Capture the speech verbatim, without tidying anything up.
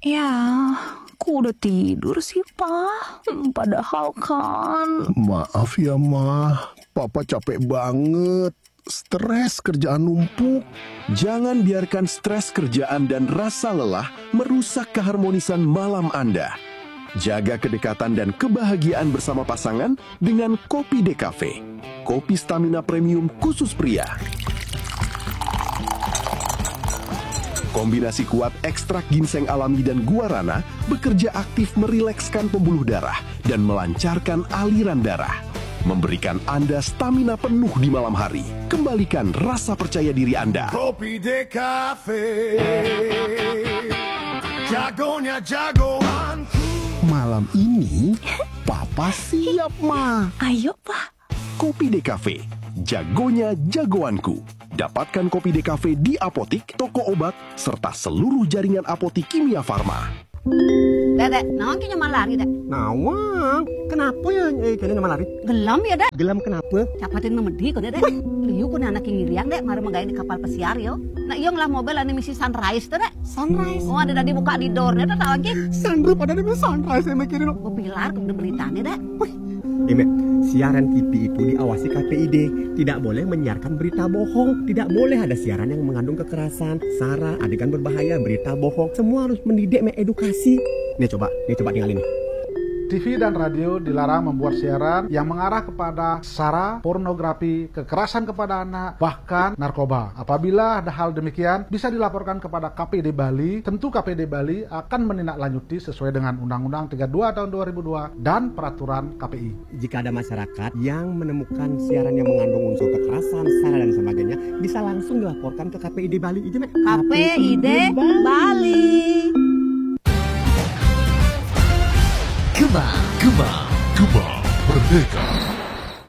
Ya, aku udah tidur sih, Pak. Padahal kan... Maaf ya, Ma. Papa capek banget. Stres kerjaan numpuk. Jangan biarkan stres kerjaan dan rasa lelah merusak keharmonisan malam Anda. Jaga kedekatan dan kebahagiaan bersama pasangan dengan Kopi Decafe. Kopi stamina premium khusus pria. Kombinasi kuat ekstrak ginseng alami dan guarana bekerja aktif merilekskan pembuluh darah dan melancarkan aliran darah. Memberikan Anda stamina penuh di malam hari. Kembalikan rasa percaya diri Anda. Kopi Decafe, jagonya jagoanku. Malam ini, Papa siap, Ma. Ayo, Pak. Kopi Decafe, jagonya jagoanku. Dapatkan Kopi Decafe di apotik, toko obat, serta seluruh jaringan apotik Kimia Farma. Dek, dek, naon ki nyaman lari, dek? Nawang, kenapa ya eh, kalian nyaman lari? Gelam ya, dek? Gelam kenapa? Capatin memedi kok, dek, dek. Liu ku anak yang ngiriang, dek, mari menggain di kapal pesiar, yo. Nah, iyo ngelah mobil ane misi Sunrise, tuh, dek. Sunrise? Oh, ada tadi buka di doornya, tuh, tau lagi. Sandro pada demi Sunrise, saya mikirin. Gue pilar, ke beritanya, dek. Wih, Ime, siaran T V itu diawasi K P I D. Tidak boleh menyiarkan berita bohong. Tidak boleh ada siaran yang mengandung kekerasan, sara, adegan berbahaya, berita bohong. Semua harus mendidik, mengedukasi. Nih coba, nih coba tinggalin nih. T V dan radio dilarang membuat siaran yang mengarah kepada sara, pornografi, kekerasan kepada anak, bahkan narkoba. Apabila ada hal demikian, bisa dilaporkan kepada K P D Bali. Tentu K P D Bali akan menindaklanjuti sesuai dengan Undang-Undang tiga puluh dua tahun dua ribu dua dan peraturan K P I. Jika ada masyarakat yang menemukan siaran yang mengandung unsur kekerasan, sara dan sebagainya, bisa langsung dilaporkan ke K P I D Bali. Ije, K P I D Bali. Gema, Gema, Gema Merdeka.